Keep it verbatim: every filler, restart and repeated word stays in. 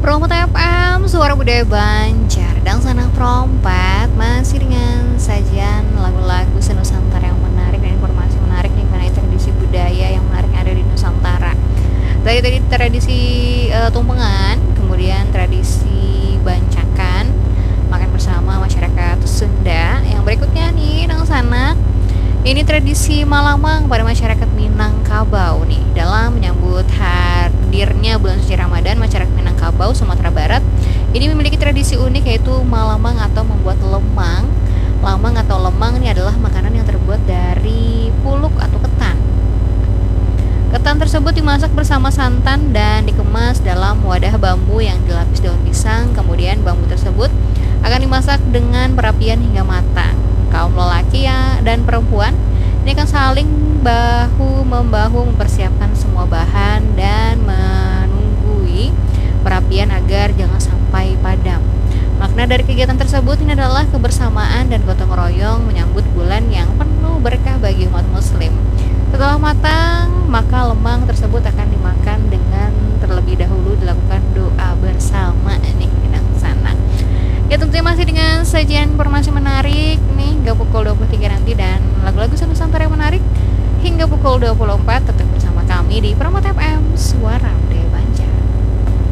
Promo T F M, Suara Budaya Banjar dan Sana Prompat masih dengan sajian lagu-lagu senusantara yang menarik dan informasi menarik nih mengenai tradisi budaya yang menarik yang ada di Nusantara. Dari tadi tradisi uh, tumpengan, kemudian tradisi bancakan, makan bersama masyarakat Sunda. Yang berikutnya nih, Nang Sana, ini tradisi Malamang pada masyarakat Minangkabau nih. Dalam menyambut hadirnya bulan suci Ramadan, masyarakat Minangkabau, Sumatera Barat ini memiliki tradisi unik yaitu Malamang atau membuat lemang. Lamang atau lemang ini adalah makanan yang terbuat dari puluk atau ketan. Ketan tersebut dimasak bersama santan dan dikemas dalam wadah bambu yang dilapis daun pisang. Kemudian bambu tersebut akan dimasak dengan perapian hingga matang. Kaum lelaki ya dan perempuan ini akan saling bahu membahu mempersiapkan semua bahan dan menunggui perapian agar jangan sampai padam. Makna dari kegiatan tersebut ini adalah kebersamaan dan gotong royong menyambut bulan yang penuh berkah bagi umat muslim. Setelah matang, maka lemang tersebut akan dimakan dengan terlebih dahulu dilakukan doa bersama nih Nang Sana. Ya tentunya masih dengan sajian informasi menarik nih hingga pukul dua puluh tiga nanti dan lagu-lagu Nusantara yang menarik hingga pukul dua puluh empat. Tetap bersama kami di Promo T F M Suara Budaya